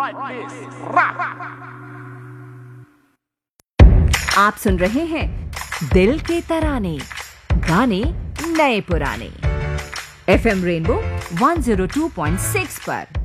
आप सुन रहे हैं दिल के तराने, गाने नए पुराने, FM रेनबो 102.6 पर।